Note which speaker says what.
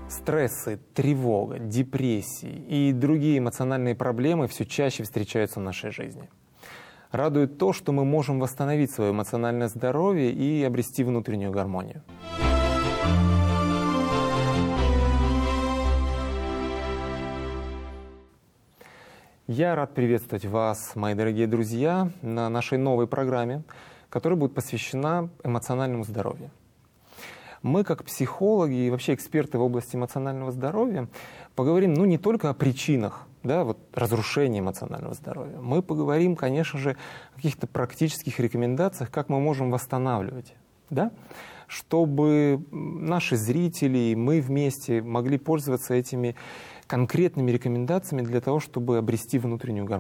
Speaker 1: Стрессы, тревога, депрессии и другие эмоциональные проблемы все чаще встречаются в нашей жизни. Радует то, что мы можем восстановить свое эмоциональное здоровье и обрести внутреннюю гармонию. Я рад приветствовать вас, мои дорогие друзья, на нашей новой программе, которая будет посвящена эмоциональному здоровью. Мы, как психологи и вообще эксперты в области эмоционального здоровья, поговорим не только о причинах разрушения эмоционального здоровья. Мы поговорим, конечно же, о каких-то практических рекомендациях, как мы можем восстанавливать, чтобы наши зрители и мы вместе могли пользоваться этими конкретными рекомендациями для того, чтобы обрести внутреннюю гармонию.